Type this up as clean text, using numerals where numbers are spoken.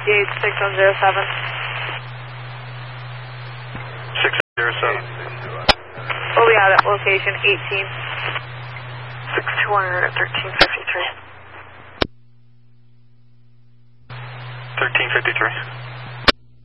Gauge 6107. 607. We'll be out at location 18. 621 at 1353. 1353.